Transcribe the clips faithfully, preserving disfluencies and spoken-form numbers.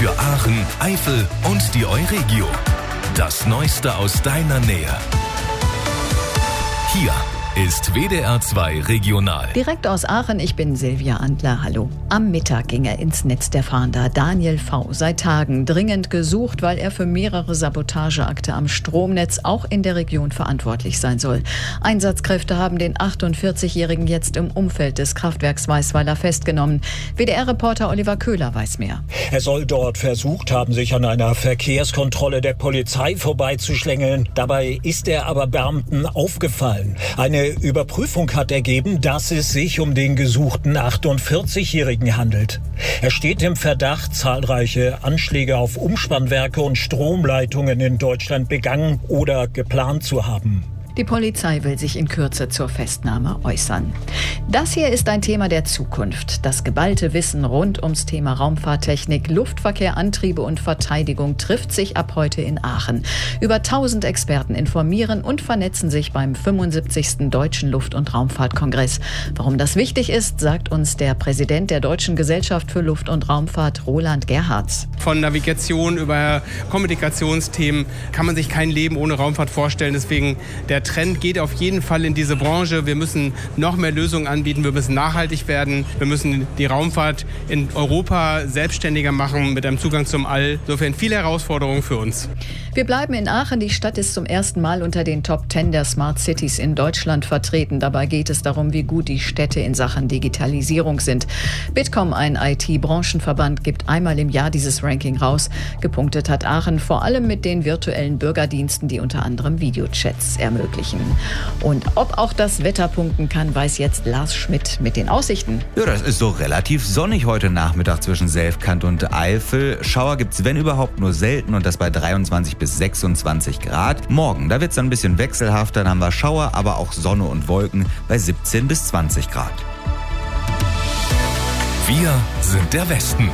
Für Aachen, Eifel und die Euregio. Das Neueste aus deiner Nähe. Hier ist W D R zwei Regional. Direkt aus Aachen, ich bin Silvia Antler, hallo. Am Mittag ging er ins Netz der Fahnder. Daniel V. Seit Tagen dringend gesucht, weil er für mehrere Sabotageakte am Stromnetz auch in der Region verantwortlich sein soll. Einsatzkräfte haben den achtundvierzigjährigen jetzt im Umfeld des Kraftwerks Weißweiler festgenommen. W D R-Reporter Oliver Köhler weiß mehr. Er soll dort versucht haben, sich an einer Verkehrskontrolle der Polizei vorbeizuschlängeln. Dabei ist er aber Beamten aufgefallen. Eine Überprüfung hat ergeben, dass es sich um den gesuchten achtundvierzigjährigen handelt. Er steht im Verdacht, zahlreiche Anschläge auf Umspannwerke und Stromleitungen in Deutschland begangen oder geplant zu haben. Die Polizei will sich in Kürze zur Festnahme äußern. Das hier ist ein Thema der Zukunft. Das geballte Wissen rund ums Thema Raumfahrttechnik, Luftverkehr, Antriebe und Verteidigung trifft sich ab heute in Aachen. Über tausend Experten informieren und vernetzen sich beim fünfundsiebzigsten Deutschen Luft- und Raumfahrtkongress. Warum das wichtig ist, sagt uns der Präsident der Deutschen Gesellschaft für Luft- und Raumfahrt, Roland Gerhards. Von Navigation über Kommunikationsthemen kann man sich kein Leben ohne Raumfahrt vorstellen. Deswegen der Trend geht auf jeden Fall in diese Branche. Wir müssen noch mehr Lösungen anbieten. Wir müssen nachhaltig werden. Wir müssen die Raumfahrt in Europa selbstständiger machen mit einem Zugang zum All. Insofern viele Herausforderungen für uns. Wir bleiben in Aachen. Die Stadt ist zum ersten Mal unter den Top Ten der Smart Cities in Deutschland vertreten. Dabei geht es darum, wie gut die Städte in Sachen Digitalisierung sind. Bitkom, ein I T-Branchenverband, gibt einmal im Jahr dieses Ranking raus. Gepunktet hat Aachen vor allem mit den virtuellen Bürgerdiensten, die unter anderem Videochats ermöglichen. Und ob auch das Wetter punkten kann, weiß jetzt Lars Schmidt mit den Aussichten. Ja, das ist so relativ sonnig heute Nachmittag zwischen Selfkant und Eifel. Schauer gibt's, wenn überhaupt, nur selten und das bei dreiundzwanzig bis sechsundzwanzig Grad. Morgen, da wird's dann ein bisschen wechselhafter, dann haben wir Schauer, aber auch Sonne und Wolken bei siebzehn bis zwanzig Grad. Wir sind der Westen.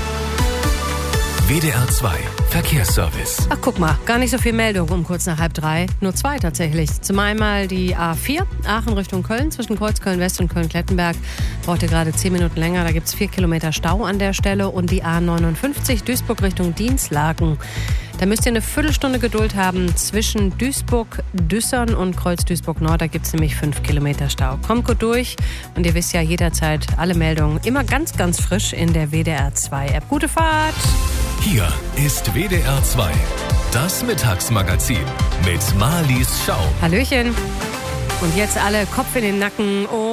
W D R zwei Verkehrsservice. Ach, guck mal, gar nicht so viel Meldung um kurz nach halb drei. Nur zwei tatsächlich. Zum einen die A vier, Aachen Richtung Köln, zwischen Kreuzköln-West und Köln-Klettenberg. Braucht ihr gerade zehn Minuten länger, da gibt es vier Kilometer Stau an der Stelle. Und die A neunundfünfzig, Duisburg Richtung Dienstlaken. Da müsst ihr eine Viertelstunde Geduld haben zwischen Duisburg-Düssern und Kreuz-Duisburg-Nord. Da gibt es nämlich fünf Kilometer Stau. Kommt gut durch und ihr wisst ja jederzeit alle Meldungen immer ganz, ganz frisch in der W D R zwei App. Gute Fahrt! Hier ist W D R zwei, das Mittagsmagazin mit Marlies Schau. Hallöchen! Und jetzt alle Kopf in den Nacken. Oh.